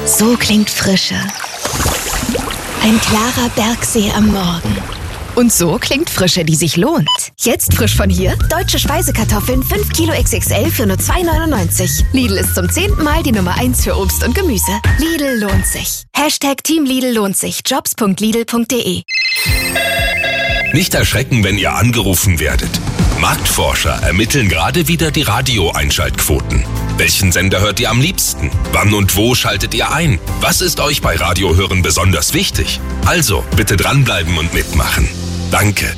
So klingt Frische. Ein klarer Bergsee am Morgen. Und so klingt Frische, die sich lohnt. Jetzt frisch von hier, deutsche Speisekartoffeln 5 Kilo XXL für nur 2,99. Lidl ist zum 10. Mal die Nummer 1 für Obst und Gemüse. Lidl lohnt sich. #Team Lidl lohnt sich. Jobs.lidl.de. Nicht erschrecken, wenn ihr angerufen werdet. Marktforscher ermitteln gerade wieder die Radio-Einschaltquoten. Welchen Sender hört ihr am liebsten? Wann und wo schaltet ihr ein? Was ist euch bei Radiohören besonders wichtig? Also, bitte dranbleiben und mitmachen. Danke.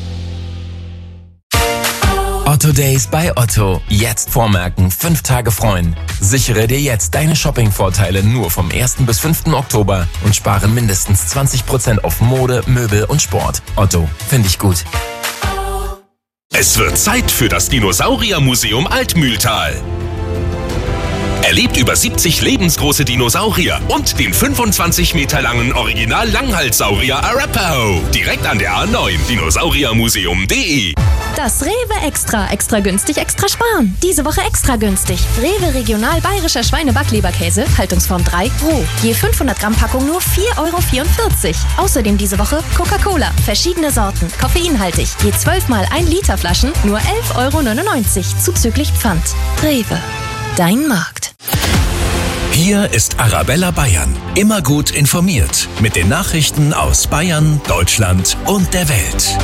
Otto Days bei Otto. Jetzt vormerken, 5 Tage freuen. Sichere dir jetzt deine Shopping-Vorteile nur vom 1. bis 5. Oktober und spare mindestens 20% auf Mode, Möbel und Sport. Otto, finde ich gut. Es wird Zeit für das Dinosauriermuseum Altmühltal. Erlebt über 70 lebensgroße Dinosaurier und den 25 Meter langen Original-Langhalssaurier Arapaho. Direkt an der A9, dinosauriermuseum.de. Das Rewe Extra. Extra günstig, extra sparen. Diese Woche extra günstig. Rewe Regional Bayerischer Schweinebacklieberkäse, Haltungsform 3, roh. Je 500 Gramm Packung nur 4,44 €. Außerdem diese Woche Coca-Cola. Verschiedene Sorten, koffeinhaltig. Je 12 mal 1 Liter Flaschen nur 11,99 € zuzüglich Pfand. Rewe. Dein Markt. Hier ist Arabella Bayern. Immer gut informiert. Mit den Nachrichten aus Bayern, Deutschland und der Welt.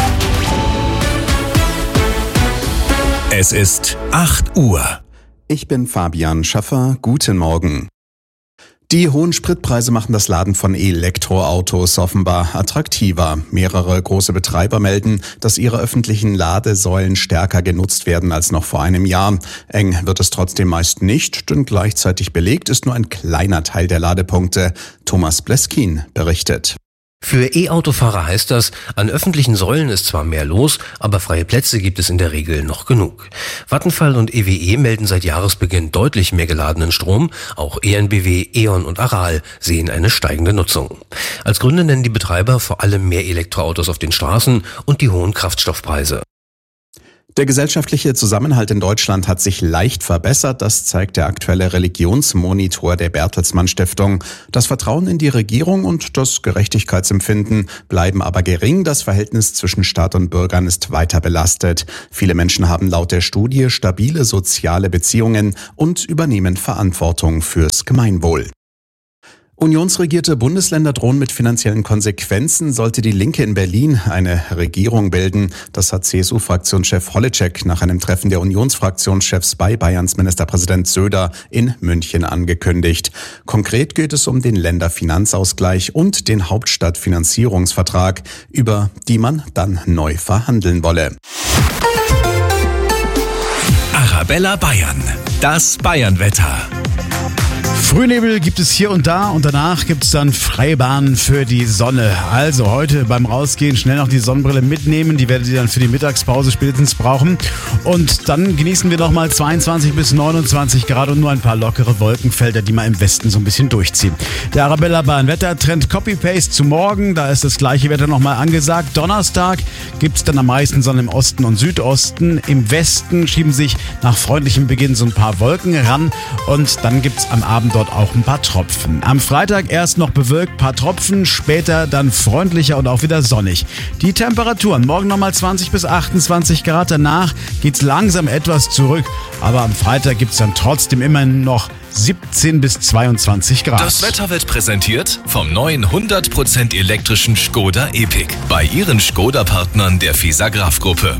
Es ist 8 Uhr. Ich bin Fabian Schaffer. Guten Morgen. Die hohen Spritpreise machen das Laden von Elektroautos offenbar attraktiver. Mehrere große Betreiber melden, dass ihre öffentlichen Ladesäulen stärker genutzt werden als noch vor einem Jahr. Eng wird es trotzdem meist nicht, denn gleichzeitig belegt ist nur ein kleiner Teil der Ladepunkte. Thomas Bleskin berichtet. Für E-Autofahrer heißt das, an öffentlichen Säulen ist zwar mehr los, aber freie Plätze gibt es in der Regel noch genug. Vattenfall und EWE melden seit Jahresbeginn deutlich mehr geladenen Strom. Auch EnBW, E.ON und Aral sehen eine steigende Nutzung. Als Gründe nennen die Betreiber vor allem mehr Elektroautos auf den Straßen und die hohen Kraftstoffpreise. Der gesellschaftliche Zusammenhalt in Deutschland hat sich leicht verbessert, das zeigt der aktuelle Religionsmonitor der Bertelsmann Stiftung. Das Vertrauen in die Regierung und das Gerechtigkeitsempfinden bleiben aber gering. Das Verhältnis zwischen Staat und Bürgern ist weiter belastet. Viele Menschen haben laut der Studie stabile soziale Beziehungen und übernehmen Verantwortung fürs Gemeinwohl. Unionsregierte Bundesländer drohen mit finanziellen Konsequenzen, sollte die Linke in Berlin eine Regierung bilden. Das hat CSU-Fraktionschef Holitschek nach einem Treffen der Unionsfraktionschefs bei Bayerns Ministerpräsident Söder in München angekündigt. Konkret geht es um den Länderfinanzausgleich und den Hauptstadtfinanzierungsvertrag, über die man dann neu verhandeln wolle. Arabella Bayern. Das Bayernwetter. Frühnebel gibt es hier und danach gibt es dann freie Bahn für die Sonne. Also heute beim Rausgehen schnell noch die Sonnenbrille mitnehmen, die werdet ihr dann für die Mittagspause spätestens brauchen. Und dann genießen wir nochmal 22 bis 29 Grad und nur ein paar lockere Wolkenfelder, die mal im Westen so ein bisschen durchziehen. Der Arabella Bayern Wettertrend Copy-Paste zu morgen, da ist das gleiche Wetter nochmal angesagt. Donnerstag gibt es dann am meisten Sonne im Osten und Südosten. Im Westen schieben sich nach freundlichem Beginn so ein paar Wolken ran und dann gibt es am Abend dort auch ein paar Tropfen. Am Freitag erst noch bewölkt, paar Tropfen, später dann freundlicher und auch wieder sonnig. Die Temperaturen, morgen nochmal 20 bis 28 Grad, danach geht's langsam etwas zurück, aber am Freitag gibt's dann trotzdem immerhin noch 17 bis 22 Grad. Das Wetter wird präsentiert vom neuen 100% elektrischen Škoda Epiq bei Ihren Škoda-Partnern der Fisagraph-Gruppe.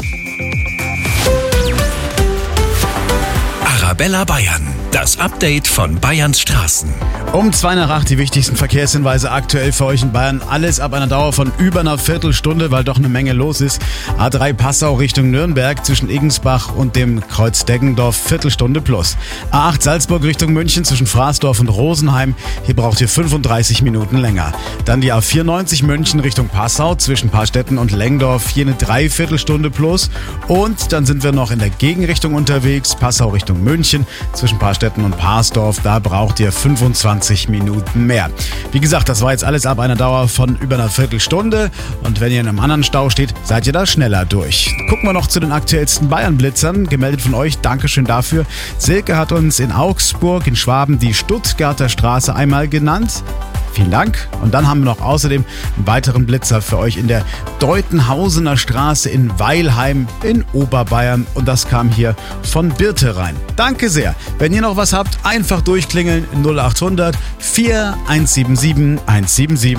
Arabella Bayern. Das Update von Bayerns Straßen. Um 7:02 die wichtigsten Verkehrshinweise aktuell für euch in Bayern. Alles ab einer Dauer von über einer Viertelstunde, weil doch eine Menge los ist. A3 Passau Richtung Nürnberg zwischen Igensbach und dem Kreuz Deggendorf, Viertelstunde plus. A8 Salzburg Richtung München zwischen Fraßdorf und Rosenheim. Hier braucht ihr 35 Minuten länger. Dann die A94 München Richtung Passau zwischen Paarstetten und Lengdorf. Hier eine Dreiviertelstunde plus. Und dann sind wir noch in der Gegenrichtung unterwegs. Passau Richtung München zwischen Paarstetten Dürstetten und Parsdorf, da braucht ihr 25 Minuten mehr. Wie gesagt, das war jetzt alles ab einer Dauer von über einer Viertelstunde. Und wenn ihr in einem anderen Stau steht, seid ihr da schneller durch. Gucken wir noch zu den aktuellsten Bayern-Blitzern. Gemeldet von euch, Dankeschön dafür. Silke hat uns in Augsburg, in Schwaben, die Stuttgarter Straße einmal genannt. Vielen Dank. Und dann haben wir noch außerdem einen weiteren Blitzer für euch in der Deutenhausener Straße in Weilheim in Oberbayern. Und das kam hier von Birte rein. Danke sehr. Wenn ihr noch was habt, einfach durchklingeln 0800 4177 177.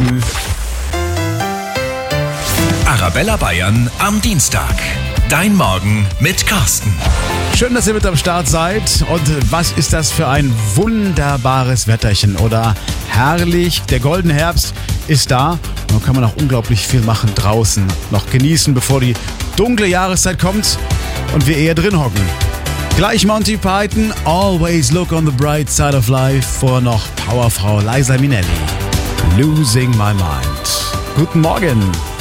Arabella Bayern am Dienstag. Dein Morgen mit Carsten. Schön, dass ihr mit am Start seid. Und was ist das für ein wunderbares Wetterchen, oder? Herrlich. Der goldene Herbst ist da. Da kann man auch unglaublich viel machen draußen. Noch genießen, bevor die dunkle Jahreszeit kommt und wir eher drin hocken. Gleich Monty Python, Always Look on the Bright Side of Life. Vor noch Powerfrau Liza Minnelli, Losing My Mind. Guten Morgen.